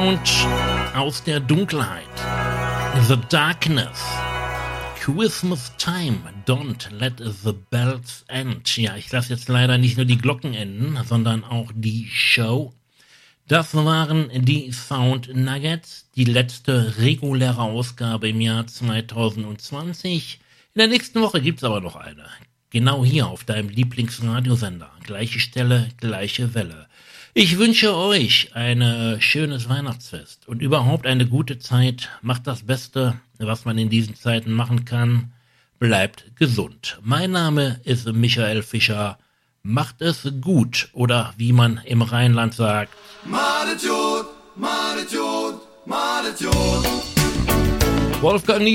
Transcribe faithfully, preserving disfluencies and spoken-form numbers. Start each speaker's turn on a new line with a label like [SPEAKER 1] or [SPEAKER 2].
[SPEAKER 1] Und aus der Dunkelheit, The Darkness, Christmas Time, Don't Let the Bells End. Ja, ich lasse jetzt leider nicht nur die Glocken enden, sondern auch die Show. Das waren die Sound Nuggets, die letzte reguläre Ausgabe im Jahr zwanzig zwanzig. In der nächsten Woche gibt's aber noch eine. Genau hier auf deinem Lieblingsradiosender. Gleiche Stelle, gleiche Welle. Ich wünsche euch ein schönes Weihnachtsfest und überhaupt eine gute Zeit. Macht das Beste, was man in diesen Zeiten machen kann. Bleibt gesund. Mein Name ist Michael Fischer. Macht es gut oder wie man im Rheinland sagt.
[SPEAKER 2] Malet Jod, Malet Jod, Malet Jod.
[SPEAKER 1] Wolfgang